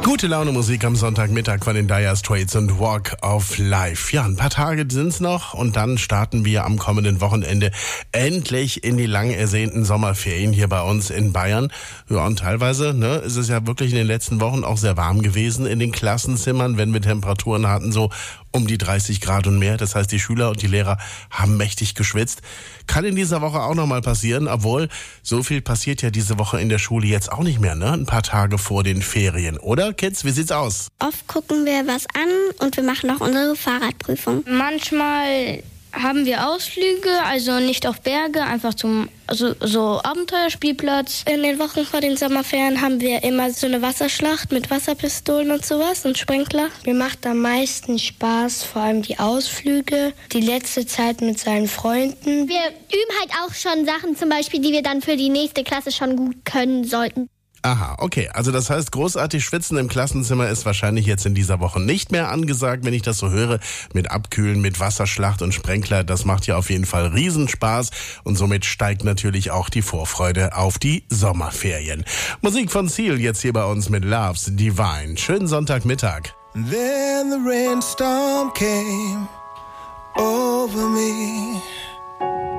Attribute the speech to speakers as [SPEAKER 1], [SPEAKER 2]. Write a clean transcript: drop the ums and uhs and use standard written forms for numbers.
[SPEAKER 1] Gute Laune Musik am Sonntagmittag von den Dire Straits und Walk of Life. Ja, ein paar Tage sind's noch und dann starten wir am kommenden Wochenende endlich in die lang ersehnten Sommerferien hier bei uns in Bayern. Ja, und teilweise ist es ja wirklich in den letzten Wochen auch sehr warm gewesen in den Klassenzimmern, wenn wir Temperaturen hatten, so um die 30 Grad und mehr. Das heißt, die Schüler und die Lehrer haben mächtig geschwitzt. Kann in dieser Woche auch nochmal passieren, obwohl so viel passiert ja diese Woche in der Schule jetzt auch nicht mehr, ne? Ein paar Tage vor den Ferien, oder? Kids, wie sieht's aus?
[SPEAKER 2] Oft gucken wir was an und wir machen auch unsere Fahrradprüfung.
[SPEAKER 3] Manchmal haben wir Ausflüge, also nicht auf Berge, einfach zum so Abenteuerspielplatz.
[SPEAKER 2] In den Wochen vor den Sommerferien haben wir immer so eine Wasserschlacht mit Wasserpistolen und sowas und Sprenkler.
[SPEAKER 4] Mir macht am meisten Spaß, vor allem die Ausflüge, die letzte Zeit mit seinen Freunden.
[SPEAKER 5] Wir üben halt auch schon Sachen, zum Beispiel, die wir dann für die nächste Klasse schon gut können sollten.
[SPEAKER 1] Aha, okay. Also das heißt, großartig schwitzen im Klassenzimmer ist wahrscheinlich jetzt in dieser Woche nicht mehr angesagt, wenn ich das so höre. Mit Abkühlen, mit Wasserschlacht und Sprenkler, das macht ja auf jeden Fall Riesenspaß. Und somit steigt natürlich auch die Vorfreude auf die Sommerferien. Musik von Seal jetzt hier bei uns mit Love's Divine. Schönen Sonntagmittag.
[SPEAKER 6] Then the rainstorm came over me.